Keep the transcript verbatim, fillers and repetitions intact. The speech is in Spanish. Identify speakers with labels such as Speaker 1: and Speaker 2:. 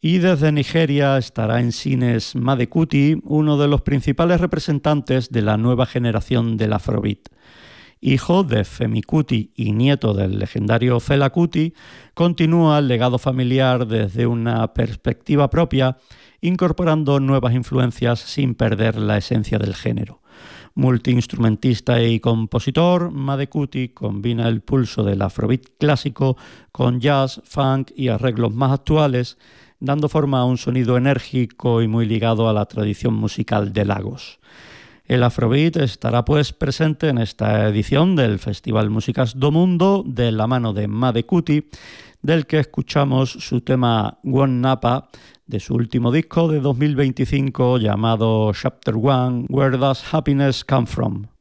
Speaker 1: Y desde Nigeria estará en cines Made Kuti, uno de los principales representantes de la nueva generación del Afrobeat. Hijo de Femi Kuti y nieto del legendario Fela Kuti, continúa el legado familiar desde una perspectiva propia, incorporando nuevas influencias sin perder la esencia del género. Multiinstrumentista y compositor, Made Kuti combina el pulso del Afrobeat clásico con jazz, funk y arreglos más actuales, dando forma a un sonido enérgico y muy ligado a la tradición musical de Lagos. El Afrobeat estará pues presente en esta edición del Festival Músicas do Mundo de la mano de Made Kuti, del que escuchamos su tema One Napa de su último disco de dos mil veinticinco llamado Chapter One, Where Does Happiness Come From?